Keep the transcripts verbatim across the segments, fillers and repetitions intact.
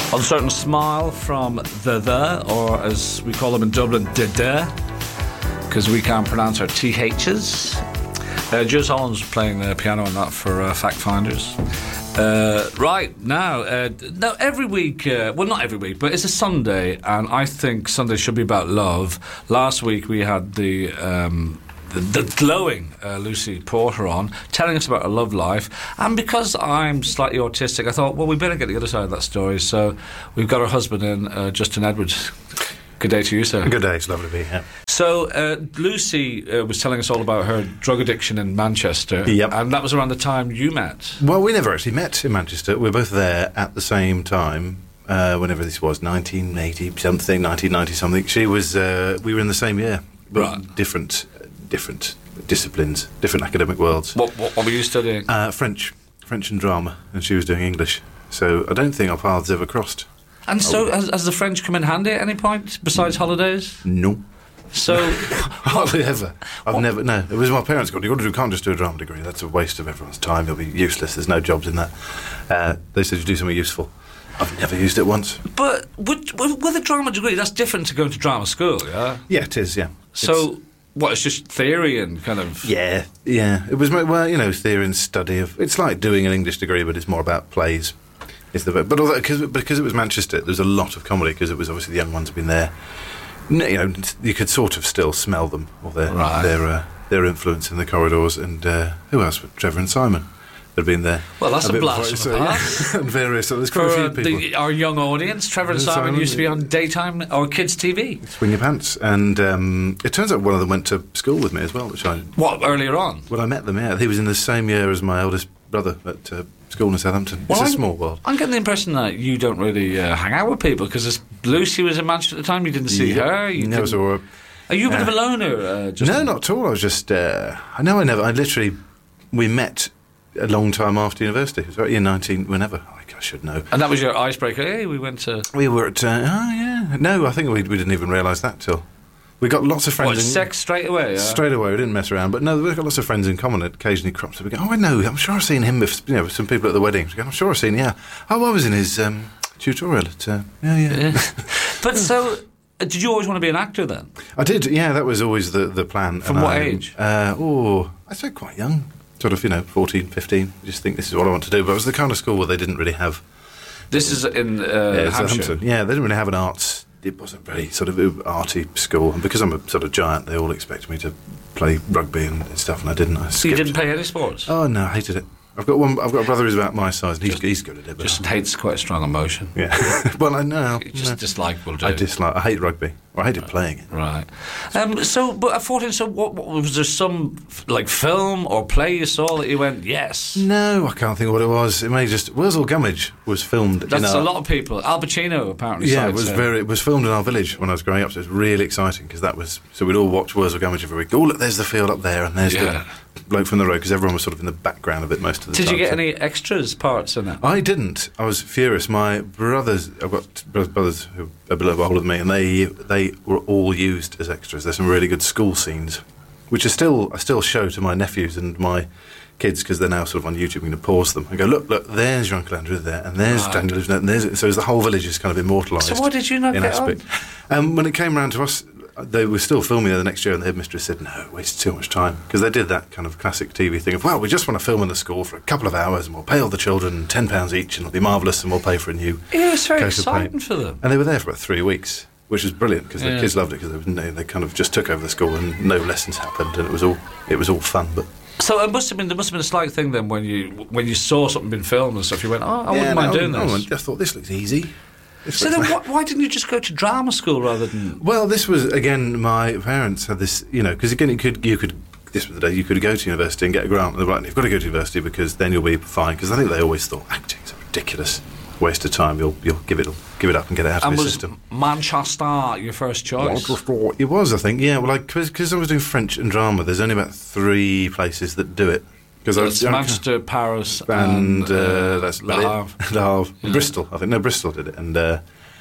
Uncertain Smile from The The, or as we call them in Dublin, The The, because we can't pronounce our T H's. Uh, Jules Holland's playing the piano on that for uh, Fact Finders. Uh, right, now, uh, now every week, uh, well, not every week, but it's a Sunday, and I think Sunday should be about love. Last week we had the... Um, The, the glowing uh, Lucy Porter on, telling us about her love life. And because I'm slightly autistic, I thought, well, we better get the other side of that story. So we've got her husband in, uh, Justin Edwards. Good day to you, sir. Good day, it's lovely to be here. So uh, Lucy uh, was telling us all about her drug addiction in Manchester. Yep. And that was around the time you met. Well, we never actually met in Manchester. We were both there at the same time. Uh, whenever this was, nineteen eighty something, nineteen ninety something. She was. Uh, we were in the same year, but right. different. different disciplines, different academic worlds. What, what, what were you studying? Uh, French, French and drama, and she was doing English. So I don't think our paths ever crossed. And so oh. has, has the French come in handy at any point, besides mm. holidays? No. So... Hardly ever. I've what? never, no. It was my parents going, you got to do, can't just do a drama degree, that's a waste of everyone's time, you'll be useless, there's no jobs in that. Uh, they said you do something useful. I've never used it once. But with, with, with a drama degree, that's different to going to drama school, yeah? Yeah, it is, yeah. So... It's, What, it's just theory and kind of... Yeah, yeah. It was, well, you know, theory and study of... It's like doing an English degree, but it's more about plays. It's the, but although, cause, because it was Manchester, there's a lot of comedy, because it was obviously the young ones have been there. You know, you could sort of still smell them, or their right. their, uh, their influence in the corridors. And uh, who else? Trevor and Simon had been there. Well, that's a, a blast from so, the past. yeah. And various... So there's quite For a few people. The, our young audience, Trevor and Simon, Simon used to be on daytime or kids' T V. Swing Your Pants. And um, it turns out one of them went to school with me as well, which I... What, earlier on? When I met them, yeah. He was in the same year as my eldest brother at uh, school in Southampton. Well, it's a I'm, small world. I'm getting the impression that you don't really uh, hang out with people, because Lucy was in Manchester at the time, you didn't see yeah. her. You never saw her. Are you a bit uh, of a loner? Uh, just no, not at all. I was just... Uh, I know I never... I literally... We met... a long time after university. It was about year nineteen, whenever. I, I should know. And that was your icebreaker? Hey, we went to... We were at... Uh, oh, yeah. No, I think we, we didn't even realise that till... We got lots of friends... What, in, sex straight away? Yeah? Straight away, we didn't mess around. But no, we got lots of friends in common. It occasionally crops up. We go, oh, I know, I'm sure I've seen him with, you know, with some people at the wedding. We go, I'm sure I've seen, yeah. Oh, I was in his um, tutorial at... Uh, yeah, yeah. yeah. But so... Did you always want to be an actor then? I did, yeah, that was always the, the plan. From and what I, age? Uh, oh, I'd say quite young. Sort of, you know, fourteen, fifteen. Just think this is what I want to do. But it was the kind of school where they didn't really have... This is in uh, yeah, Hampshire? Hampton. Yeah, they didn't really have an arts... It wasn't very sort of arty school. And because I'm a sort of giant, they all expect me to play rugby and stuff, and I didn't. I so you didn't play any sports? Oh, no, I hated it. I've got one. I've got a brother who's about my size, and he's, he's good at it. But just hates quite a strong emotion. Yeah. Well, I know. You just no. dislike will do. I dislike. I hate rugby. Well, I hated right. playing it. Right. Um, so, but at fourteen, so what, what was there? Some like film or play you saw that you went yes? No, I can't think of what it was. It may just Wurzel Gummidge was filmed. That's in our, a lot of people. Al Pacino apparently. Yeah, it was so. very. It was filmed in our village when I was growing up, so it was really exciting because that was. So we'd all watch Wurzel Gummidge every week. Oh, look, there's the field up there, and there's yeah. the bloke from the road, because everyone was sort of in the background of it most of the Did time. Did you get so. any extras parts in it? I didn't. I was furious. My brothers, I've got brothers who are a bit older than me, and they they were all used as extras. There's some really good school scenes, which are still I still show to my nephews and my kids, because they're now sort of on YouTube. I'm going to pause them and go, look, look, there's your Uncle Andrew there, and there's right. Daniel, and there's so the whole village is kind of immortalised. So why did you not in get aspect. on? Um, when it came round to us, they were still filming there the next year, and the headmistress said, no, it wastes too much time, because they did that kind of classic T V thing of, well, we just want to film in the school for a couple of hours, and we'll pay all the children ten pounds each, and it'll be marvellous, and we'll pay for a new Yeah, it was very coat of exciting paint. for them. And they were there for about three weeks, which was brilliant, because Yeah. the kids loved it, because they, they kind of just took over the school, and no lessons happened, and it was all it was all fun. But So it must have been there must have been a slight thing then when you when you saw something being filmed and stuff. You went, oh, I yeah, wouldn't mind no, doing no, this. I thought this looks easy. This So looks then, like- why, why didn't you just go to drama school rather than? Well, this was again. My parents had this, you know, because again, you could, you could. This was the day you could go to university and get a grant. And they're like, you've got to go to university because then you'll be fine. Because I think they always thought acting's a ridiculous waste of time. You'll you'll give it give it up and get it out And of the was system. Manchester your first choice? It was, I think, yeah. Well, because I was doing French and drama, there's only about three places that do it. Because So I it's was Manchester, Paris, and, and uh, uh, that's Le about Havre. it. Le Havre. Yeah. Bristol, I think. No, Bristol did it, and uh,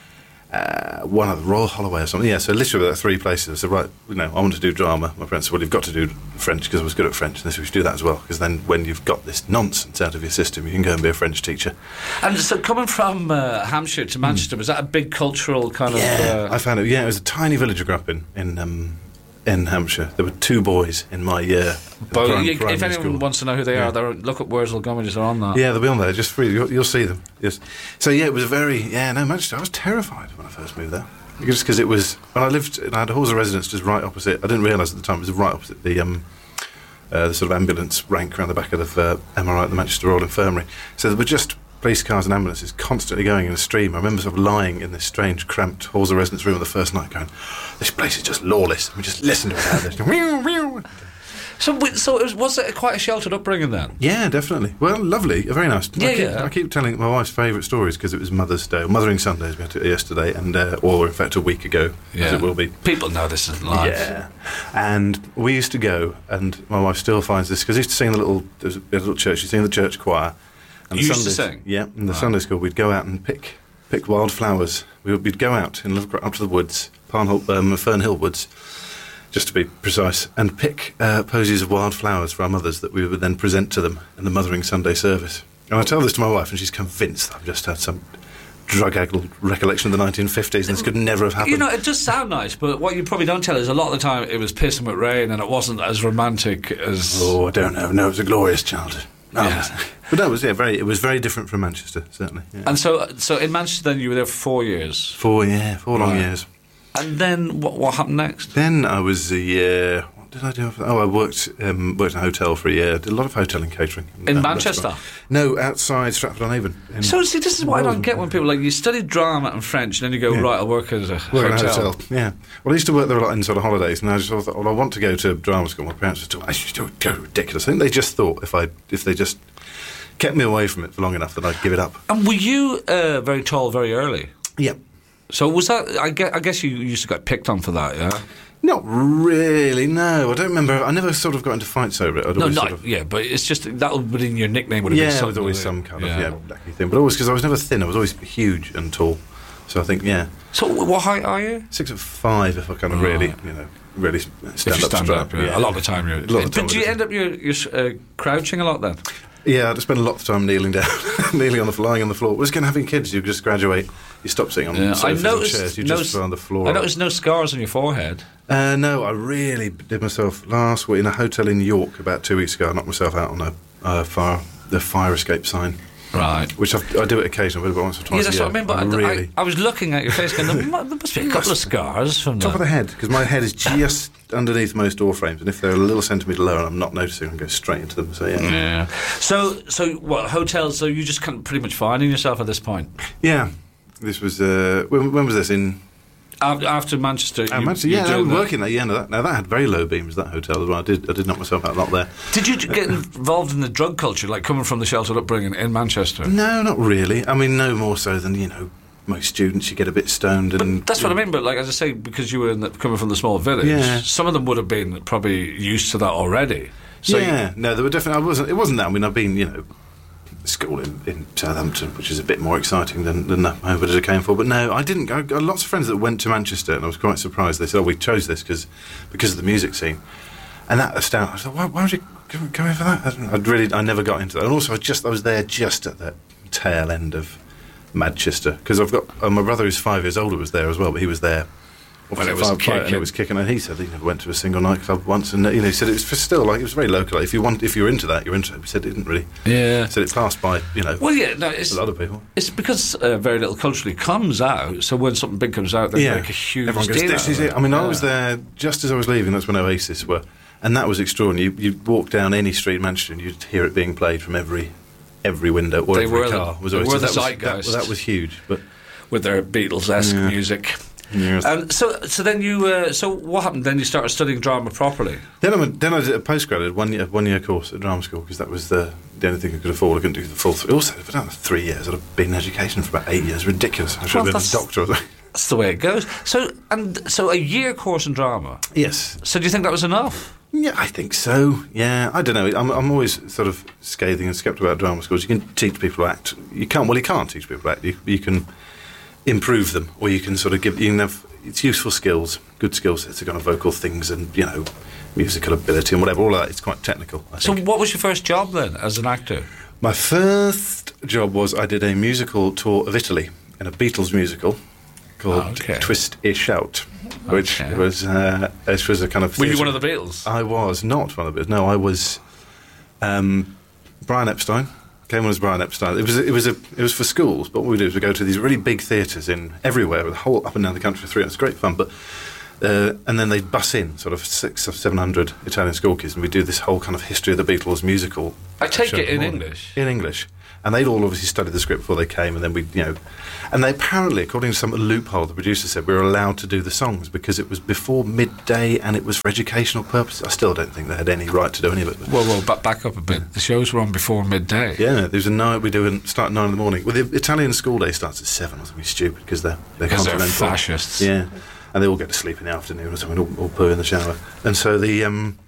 uh, one of the Royal Holloway or something. Yeah, so literally about three places. I said, right, you know, I want to do drama. My parents said, well, you've got to do French because I was good at French. And they said, we should do that as well, because then when you've got this nonsense out of your system, you can go and be a French teacher. And so coming from uh, Hampshire to Manchester, mm. was that a big cultural kind yeah, of... Uh... I found it, yeah, it was a tiny village I grew up in, in... Um, in Hampshire. There were two boys in my year. But prim- you, if anyone school. wants to know who they yeah. are, they're, look at Wurzel Gummidge, they're on that. Yeah, they'll be on there, just free. You'll, you'll see them. Yes. So yeah, it was a very yeah. No, Manchester. I was terrified when I first moved there, just because it was when I lived. I had a halls of residence just right opposite. I didn't realise at the time it was right opposite the um, uh, the sort of ambulance rank around the back of the uh, M R I at the Manchester Royal Infirmary. So there were just police cars and ambulances constantly going in a stream. I remember sort of lying in this strange, cramped halls of residence room on the first night, going, "This place is just lawless." And we just listened to it out there. So, so it was, was it quite a sheltered upbringing then? Yeah, definitely. Well, lovely, very nice. Yeah, I keep, yeah. I keep telling my wife's favourite stories because it was Mother's Day, or Mothering Sundays we had it yesterday, and uh, or in fact a week ago, yeah. as it will be. People know this is live. Yeah, and we used to go, and my wife still finds this because I used to sing in the little, there was a little church. You sing in the church choir. And you the used Sundays, to sing? Yeah, in the Wow. Sunday school, we'd go out and pick pick wild flowers. We would, we'd go out and look up to the woods, Parnhill, um, Fernhill Woods, just to be precise, and pick uh, posies of wild flowers for our mothers that we would then present to them in the Mothering Sunday service. And I tell this to my wife, and she's convinced that I've just had some drug-addled recollection of the nineteen fifties, and this could never have happened. You know, it does sound nice, but what you probably don't tell is a lot of the time it was pissing with rain, and it wasn't as romantic as... Oh, I don't know. No, it was a glorious childhood. Oh, Yeah. But no, it was yeah, very. It was very different from Manchester, certainly. Yeah. And so, so in Manchester, then you were there for four years, Four, yeah, four long Right. years. and then what? What happened next? Then I was a year. What did I do? After, oh, I worked um, worked in a hotel for a year. Did a lot of hotelling, catering In uh, Manchester? restaurant. No, outside Stratford-on-Avon. in- So see, this is what I don't Wellington. get when people like you study drama and French, and then you go Yeah. right, I'll work as a Work in a hotel. hotel. Yeah. Well, I used to work there a lot in sort of holidays, and I just thought, well, I want to go to drama school. My parents were talking, I should do go ridiculous. I think they just thought if I if they just kept me away from it for long enough that I'd give it up. And were you uh, very tall very early? Yeah. So was that? I guess, I guess you used to get picked on for that, yeah. Not really, no. I don't remember. I never sort of got into fights over it. I'd No, always not sort of, yeah, but it's just that would have been your nickname would have yeah, been it something. was always with some it. kind of yeah, blacky thing. But always because I was never thin. I was always huge and tall. So I think yeah, So what height are you? six foot five if I kind of Right. really, you know, really stand If you up. stand straight. up, yeah. A lot of the time you're. A lot of the time But do it you is. end up you're, you're uh, crouching a lot then? Yeah, I'd spend a lot of time kneeling down, kneeling on the lying on the floor. It was going having kids. You just graduate. You stop sitting on Yeah. I sofas noticed. and chairs. You no just s- on the floor. I noticed no scars on your forehead. Uh, no, I really did myself last week in a hotel in York about two weeks ago. I knocked myself out on a uh, fire, the fire escape sign, Right. which I've, I do it occasionally, but once or twice. Yeah, that's a what I year. mean. But I, really I, I was looking at your face, going, there mu- there must be a couple of scars from top that. of the head because my head is just underneath most door frames, and if they're a little centimetre lower and I'm not noticing, I go straight into them. So yeah, Yeah. So, so what hotels? So you just kind of pretty much finding yourself at this point. yeah. This was uh, when, when was this in? After, after Manchester, Uh, you, Manchester, you yeah, I doing was that. working there. Yeah, no, that, now that had very low beams. That hotel as well. I did, I did knock myself out a lot there. Did you get involved in the drug culture, like coming from the sheltered upbringing in Manchester? No, not really. I mean, no more so than you know most students. You get a bit stoned, and That's what I mean. But like as I say, because you were in the, coming from the small village, Yeah. some of them would have been probably used to that already. So yeah, no, there were definitely. I wasn't. It wasn't that. I mean, I've been, you know, school in, in Southampton, which is a bit more exciting than than that home village I came for. But no, I didn't. I got lots of friends that went to Manchester, and I was quite surprised. They said, "Oh, we chose this because because of the music scene," and that astounded. I thought, "Why, why would you go, go in for that?" I really, I never got into that. And also, I just, I was there just at the tail end of Manchester because I've got uh, my brother who's five years older was there as well, but he was there. When it was five- kicking. and it was kicking, and he said he never went to a single nightclub once, and you know, he said it was for still like it was very local. Like, if you want, if you're into that, you're into it. He said it didn't really. yeah. He said it passed by, you know, Well, yeah, no, it's a lot of people. it's because uh, very little culturally comes out. So when something big comes out, they Yeah, make a huge everyone goes, deal "This out is of it." I mean, I Yeah. was there just as I was leaving. That's when Oasis were, and that was extraordinary. You, you'd walk down any street in Manchester, and you'd hear it being played from every every window or They every were the- car. Was they Oasis. were the that, was, zeitgeist. that, that was huge, but. with their Beatles-esque Yeah. music. Yes. Um, so, so then you, uh, so what happened? Then you started studying drama properly. Then I went, then I did a postgrad, I did one year one year course at drama school because that was the the only thing I could afford. I couldn't do the full. Th- also, if I'd done three years, I'd have been in education for about eight years. Ridiculous. I should Well, have been that's- a doctor. Or something. That's the way it goes. So, and so a year course in drama. Yes. So, do you think that was enough? Yeah, I think so. Yeah, I don't know. I'm I'm always sort of scathing and sceptical about drama schools. You can teach people to act. You can't. Well, you can't teach people to act. You, you can. improve them, or you can sort of give, you can have, it's useful skills, good skill sets, kind of vocal things and, you know, musical ability and whatever, all of that. It's quite technical, I So think. what was your first job then, as an actor? My first job was I did a musical tour of Italy in a Beatles musical called Oh, okay. Twist a Shout, which Okay. was uh, which was a kind of Were you theatre- one of the Beatles? I was not one of the Beatles. No, I was um, Brian Epstein. Came on as Brian Epstein. It was it was a it was for schools. But what we did was we go to these really big theatres in everywhere, the whole up and down the country for three. It was great fun, but. Uh, and then they'd bus in sort of six or seven hundred Italian school kids, and we do this whole kind of history of the Beatles musical. I take show it in morning. English. In English, and they'd all obviously studied the script before they came, and then we, you know, and they apparently, according to some loophole, the producer said we were allowed to do the songs because it was before midday and it was for educational purposes. I still don't think they had any right to do any of it. But Well, well, back, back up a bit. The shows were on before midday. yeah, there's a night we do and start at nine in the morning. Well, the Italian school day starts at seven or something stupid because they're they're Because they're continental. fascists. Yeah, and they all get to sleep in the afternoon or something, all, all poo in the shower. And so the um,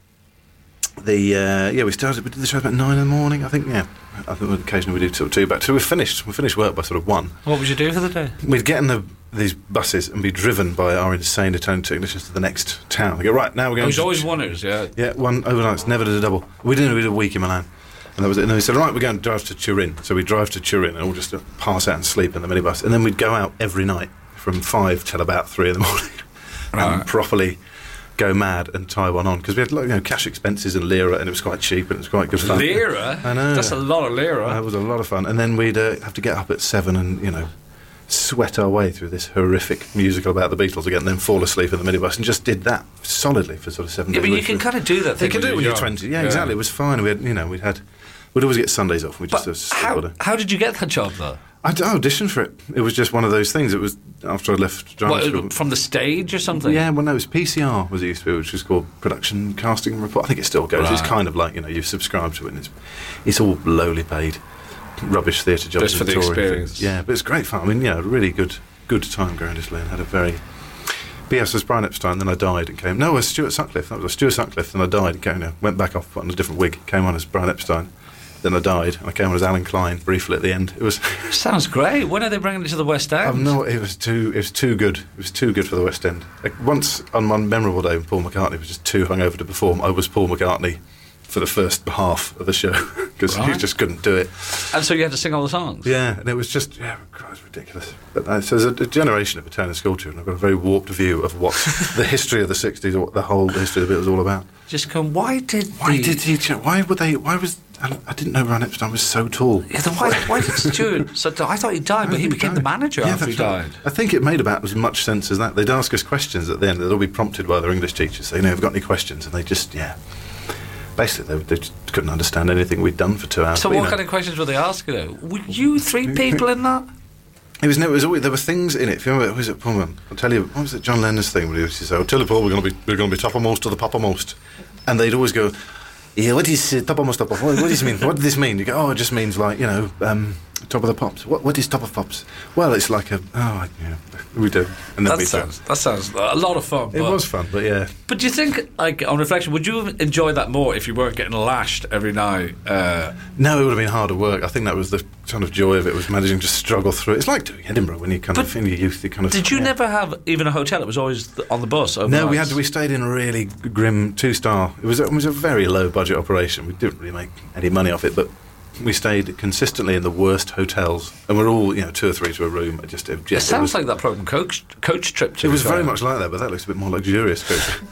the uh, yeah, we started. We did the show about nine in the morning, I think. Yeah, I think occasionally we do till two. But so we finished. We finished work by sort of one. What would you do for the day? We'd get in the, these buses and be driven by our insane Italian technicians to the next town. They go, right, now we're It going was to... always oneers, yeah. Yeah, one overnight, never did a double. We didn't, we did a week in Milan. And that was it. And then we said, right, we're going to drive to Turin. So we drive to Turin and we'll just uh, pass out and sleep in the minibus. And then we'd go out every night from five till about three in the morning and Right. properly go mad and tie one on. Because we had like, you know, cash expenses in lira and it was quite cheap and it was quite good fun. Lira? I know. That's a lot of lira. That was a lot of fun. And then we'd uh, have to get up at seven and, you know, sweat our way through this horrific musical about the Beatles again, and then fall asleep in the minibus, and just did that solidly for sort of seven Yeah, days. but you which can was- kind of do that You thing can do it when you're young. twenty. Yeah, exactly. It was fine. We had, you know, we'd had, we'd always get Sundays off. We just But sort of how, sort of- how did you get that job, though? I d- I auditioned for it. It was just one of those things. It was after I left drama What, school. from the stage or something? Yeah, well, no, it was P C R was it used to be, which was called Production Casting Report. I think it still goes. It's Right. kind of like, you know, you subscribe to it, and it's, it's all lowly paid, rubbish theatre jobs. Just for and the touring experience. things. Yeah, but it's great fun. I mean, yeah, really good, good time going to Italy, and had a very. But yes, I was Brian Epstein, then I died and came. No, it was Stuart Sutcliffe. That was Stuart Sutcliffe, then I died and came. No, went back off, put on a different wig, came on as Brian Epstein. Then I died, and I came on as Alan Klein briefly at the end. It was. Sounds great. When are they bringing it to the West End? I've no, it was too. It was too good. It was too good for the West End. Like once on one memorable day when Paul McCartney was just too hungover to perform, I was Paul McCartney for the first half of the show because he Right. just couldn't do it. And so you had to sing all the songs? Yeah, and it was just yeah, God, it was ridiculous. But uh, so there's a, a generation of Italian school children. I've got a very warped view of what the history of the sixties, or what the whole history of it was all about. Just going, why did Why the, did he? Why would they? Why was? I, I didn't know Brian Epstein was so tall. Yeah, then why, why did Stuart... So I thought he died, but he He became the died. manager Yeah, after he that's right. died. I think it made about as much sense as that. They'd ask us questions at the end. They'd all be prompted by their English teachers. Say, you know, have you got any questions? And they just, yeah. Basically, they, they just couldn't understand anything we'd done for two hours. So But, you what know, kind of questions were they asking you? Were you three people in that? It was, no, it was always, there were things in it. If you remember, was it Paul? I'll tell you, what was it, John Lennon's thing? Where he used to say, I'll tell you, Paul, we're going to be, we're going to be toppermost to the poppermost. And they'd always go, yeah, what is uh, toppermost, toppermost? What, what does this mean? What does this mean? You go, oh, it just means like, you know, um, top of the pops. What, what is top of pops? Well, it's like a, oh, I- yeah, we do. And then That we sounds, that sounds a lot of fun. do. It but, was fun, but yeah. But do you think, like, on reflection, would you enjoy that more if you weren't getting lashed every night? Uh, No, it would have been harder work. I think that was the kind of joy of it, was managing to struggle through it. It's like doing Edinburgh when you kind But of, in your youth, you kind of... did you yeah. never have even a hotel? It was always th- on the bus overnight? No, we had we stayed in a really grim two-star... It was, a, it was a very low-budget operation. We didn't really make any money off it, but we stayed consistently in the worst hotels. And we're all, you know, two or three to a room. It just... It, It just, sounds was, like that program, Coach Coach Trip. To It be was very fair. much like that, but that looks a bit more luxurious.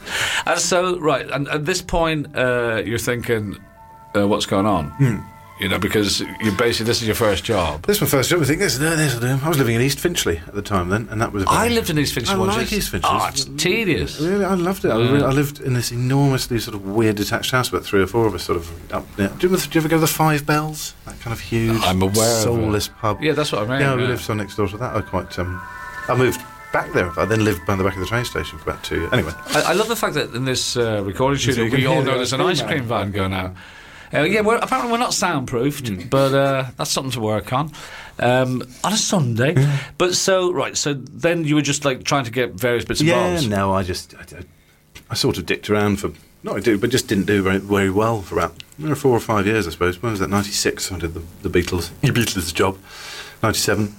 And so, right, and at this point, uh, you're thinking, uh, what's going on? Hmm. You know, because you basically, this is your first job. This was my first job. I think this, this will do. I was living in East Finchley at the time then, and that was... a I very- lived in East Finchley I once. like East Finchley. Oh, it's tedious. Really, I loved it. I, Yeah. really, I lived in this enormously sort of weird detached house, about three or four of us, sort of up there. Do you, ever, do you ever go to the Five Bells? That kind of huge, I'm aware of it. soulless pub. Yeah, that's what I mean. Yeah, we yeah. lived so next door to that. I quite. Um, I moved back there. I then lived by the back of the train station for about two years. Anyway, I, I love the fact that in this uh, recording you studio, can we all hear know the there's an ice ice cream cream van. van going out. Uh, yeah, we're, apparently we're not soundproofed, Mm. but uh, that's something to work on um, on a Sunday. But so, right, so then you were just like trying to get various bits and yeah, bobs. no, I just, I, I, I sort of dicked around for, not I do, but just didn't do very, very well for about you know, four or five years, I suppose. When was that? ninety-six, I did the, the Beatles, the Beatles job. ninety-seven.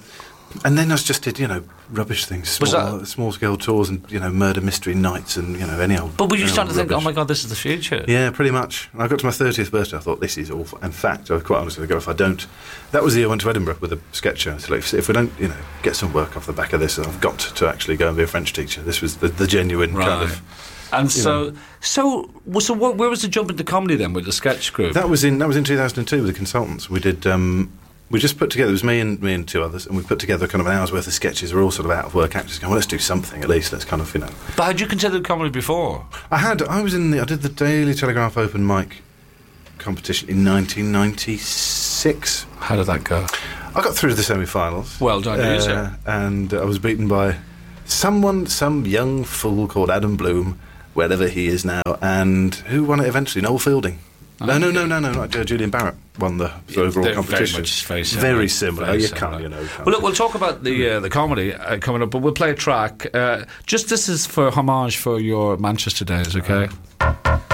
And then I just did, you know, rubbish things, Was small, that- small scale tours, and you know, murder mystery nights, and you know, any old. But were you any starting old to think, oh rubbish. my God, this is the future? Yeah, pretty much. I got to my thirtieth birthday, I thought, this is awful. In fact, I was quite honest with you, if I don't... That was the year I went to Edinburgh with a sketcher. So like, if we don't, you know, get some work off the back of this, I've got to actually go and be a French teacher. This was the, the genuine Right. kind of... And so, so, well, so what, where was the jump into comedy then with the sketch group? That was in that was in two thousand two with the consultants. We did... Um, we just put together, it was me and me and two others, and we put together kind of an hour's worth of sketches. We're all sort of out of work actors going, well, let's do something at least. Let's kind of, you know... But had you considered comedy before? I had, I was in the, I did the Daily Telegraph open mic competition in nineteen ninety-six. How did that go? I got through to the semi-finals. Well done, you, sir. And I was beaten by someone, some young fool called Adam Bloom, wherever he is now, and who won it eventually? Noel Fielding. No, no, no, no, no, not uh, Julian Barrett won the, the overall They're competition. Very much very similar. Very similar. Very you similar. can't, you know. Can't Well, look, we'll talk about the uh, the comedy uh, coming up, but we'll play a track. Uh, just this is for homage for your Manchester days, okay?